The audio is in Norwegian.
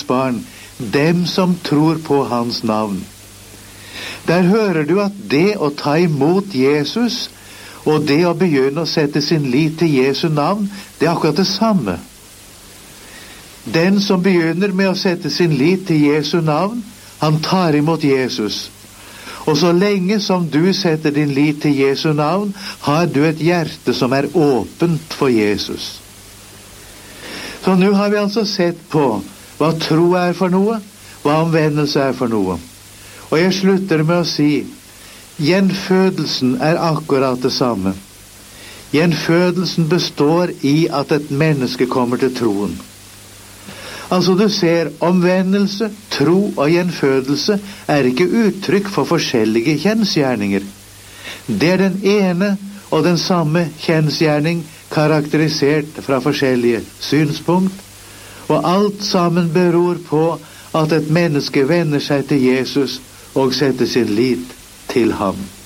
barn, dem som tror på hans navn. Der hører du at det å ta imot Jesus og det å begynne å sette sin lit til Jesu navn, det er akkurat det samme. Den som begynner med å sette sin lit til Jesu navn, han tar imot Jesus. Og så lenge som du setter din lit til Jesu navn, har du et hjerte som er åpent for Jesus. Så nå har vi altså sett på hva tro er for noe, hva omvendelse er for noe. Og jeg slutter med å si, gjenfødelsen er akkurat det samme. Gjenfødelsen består i at et menneske kommer til troen. Altså du ser, omvendelse, tro og gjenfødelse er ikke uttrykk for forskjellige kjensgjerninger. Det er den ene og den samme kjensgjerning karakterisert fra forskjellige synspunkt, og alt sammen beror på at et menneske vender seg til Jesus og setter sin lit til ham.